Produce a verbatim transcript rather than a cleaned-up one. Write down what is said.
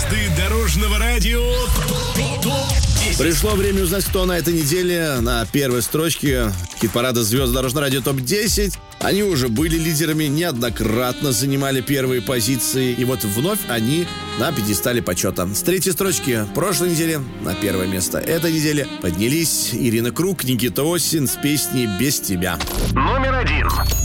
Звезды дорожного радио. Пришло время узнать, кто на этой неделе на первой строчке хит-парада «Звезд дорожного радио топ десять». Они уже были лидерами, неоднократно занимали первые позиции. И вот вновь они на пьедестале почета. С третьей строчки прошлой недели на первое место этой недели поднялись Ирина Круг, Никита Осин с песней «Без тебя». Номер один.